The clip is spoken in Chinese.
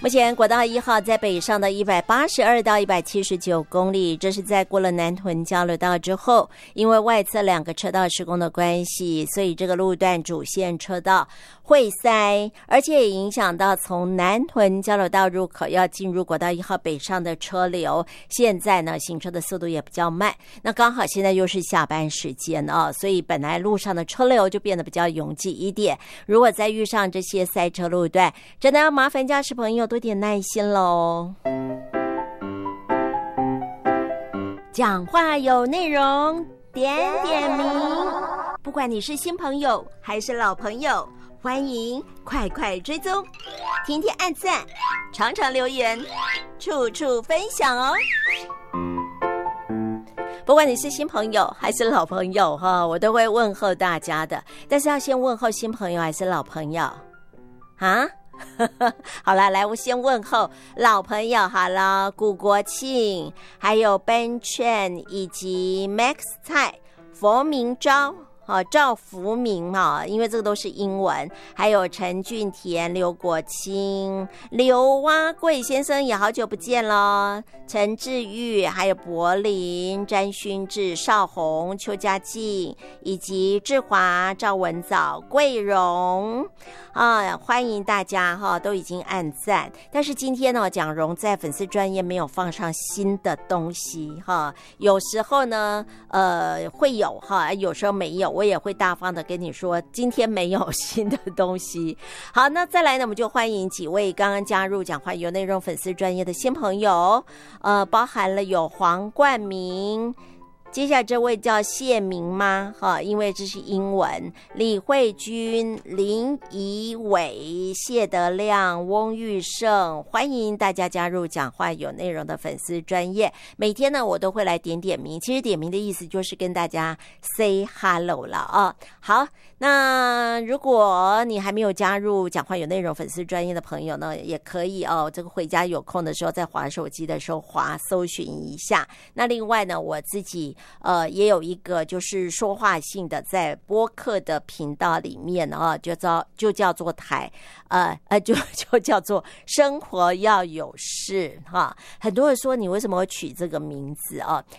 目前国道1号在北上的182到179公里，这是在过了南屯交流道之后，因为外侧2个车道施工的关系，所以这个路段主线车道会塞，而且也影响到从南屯交流道入口要进入国道1号北上的车流，现在呢行车的速度也比较慢，那刚好现在又是下班时间所以本来路上的车流就变得比较拥挤一点，如果再遇上这些塞车路段，真的要麻烦驾驶朋友多点耐心咯。讲话有内容，点点名，不管你是新朋友还是老朋友，欢迎快快追踪，天天按赞，常常留言，处处分享哦。不管你是新朋友还是老朋友我都会问候大家的，但是要先问候新朋友还是老朋友啊？好啦，来我先问候老朋友好了，古国庆，还有 Ben Chen 以及 Max 蔡、佛明昭赵福明因为这个都是英文，还有陈俊田、刘国清、刘蛙贵先生也好久不见了，陈志玉，还有柏林、詹勋志、邵红、邱家静，以及志华、赵文藻、桂荣欢迎大家都已经按赞，但是今天呢，蒋蓉在粉丝专页没有放上新的东西有时候呢会有有时候没有，我也会大方的跟你说今天没有新的东西。好，那再来呢，我们就欢迎几位刚刚加入讲话有内容粉丝专页的新朋友包含了有黄冠明，接下来这位叫谢明吗因为这是英文，李慧君、林怡伟、谢德亮、翁玉胜，欢迎大家加入讲话有内容的粉丝专页。每天呢我都会来点点名，其实点名的意思就是跟大家 say hello 了好，那如果你还没有加入讲话有内容粉丝专页的朋友呢，也可以这个回家有空的时候在滑手机的时候搜寻一下。那另外呢，我自己也有一个就是说话性的在播客的频道里面就叫做就叫做生活要有事很多人说你为什么会取这个名字